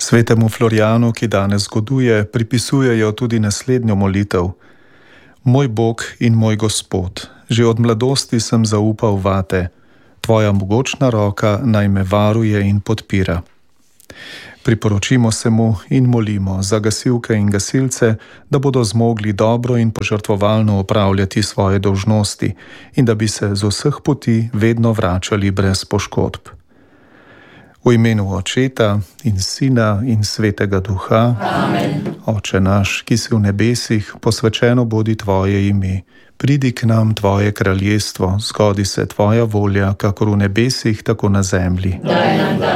Svetemu Florijanu, ki danes zgoduje, pripisujejo tudi naslednjo molitev. Moj Bog in moj Gospod, že od mladosti sem zaupal vate, tvoja mogočna roka naj me varuje in podpira. Priporočimo se mu in molimo za gasilke in gasilce, da bodo zmogli dobro in požrtvovalno opravljati svoje dolžnosti in da bi se z vseh poti vedno vračali brez poškodb. V imenu Očeta in Sina in Svetega Duha. Amen. Oče naš, ki si v nebesih, posvečeno bodi tvoje ime. Pridi k nam tvoje kraljestvo, zgodi se tvoja volja, kakor v nebesih, tako na zemlji. Daj nam